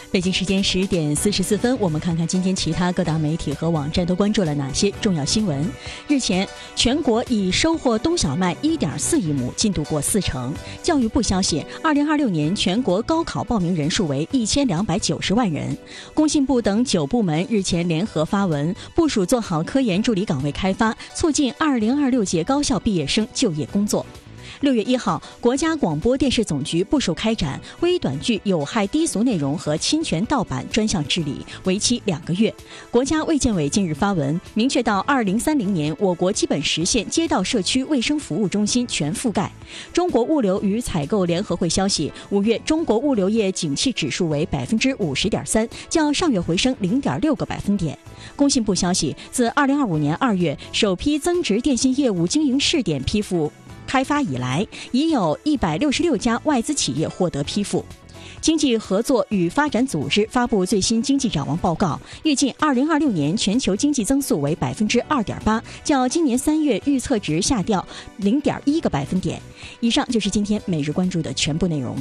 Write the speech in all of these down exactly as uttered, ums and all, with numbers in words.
北京时间十点四十四分，我们看看今天其他各大媒体和网站都关注了哪些重要新闻。日前，全国已收获冬小麦 一点四亿亩，进度过四成。教育部消息，二零二六年全国高考报名人数为一千两百九十万人。工信部等九部门日前联合发文，部署做好科研助理岗位开发，促进二零二六届高校毕业生就业工作。六月一号，国家广播电视总局部署开展微短剧有害低俗内容和侵权盗版专项治理，为期两个月。国家卫健委近日发文，明确到二零三零年，我国基本实现街道社区卫生服务中心全覆盖。中国物流与采购联合会消息，五月中国物流业景气指数为百分之五十点三，较上月回升零点六个百分点。工信部消息，自二零二五年二月首批增值电信业务经营试点批复开发以来，已有一百六十六家外资企业获得批复。经济合作与发展组织发布最新经济展望报告，预计二零二六年全球经济增速为百分之二点八，较今年三月预测值下调零点一个百分点。以上就是今天每日关注的全部内容。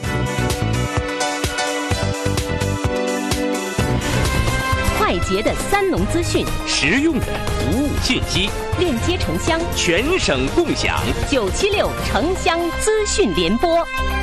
快捷的三农资讯， 实用的服务信息， 链接城乡， 全省共享。 九七六城乡资讯联播。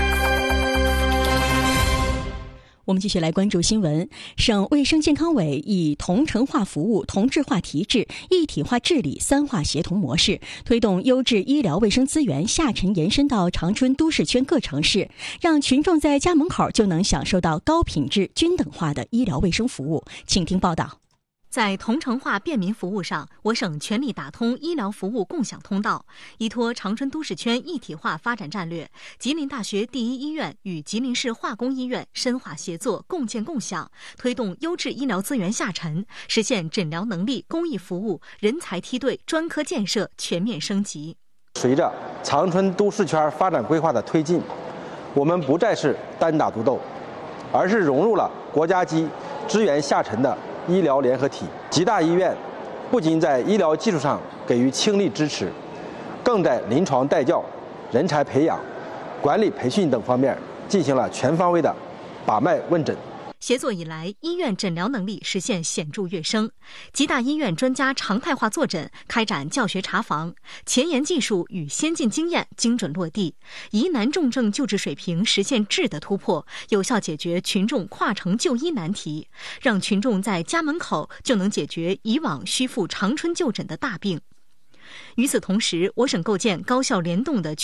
我们继续来关注新闻。省卫生健康委以同城化服务、同质化提质、一体化治理三化协同模式，推动优质医疗卫生资源下沉延伸到长春都市圈各城市，让群众在家门口就能享受到高品质、均等化的医疗卫生服务。请听报道。 在同城化便民服务上，我省全力打通医疗服务共享通道，依托长春都市圈一体化发展战略，吉林大学第一医院与吉林市化工医院深化协作，共建共享，推动优质医疗资源下沉，实现诊疗能力、公益服务、人才梯队、专科建设全面升级。 随着长春都市圈发展规划的推进，我们不再是单打独斗，而是融入了国家级支援下沉的医疗联合体。吉大医院不仅在医疗技术上给予倾力支持，更在临床带教、人才培养、管理培训等方面进行了全方位的把脉问诊。 协作以来，医院诊疗能力实现显著跃升。吉大医院专家常态化坐诊，开展教学查房，前沿技术与先进经验精准落地，疑难重症救治水平实现质的突破，有效解决群众跨城就医难题，让群众在家门口就能解决以往需赴长春就诊的大病。与此同时，我省构建高校联动的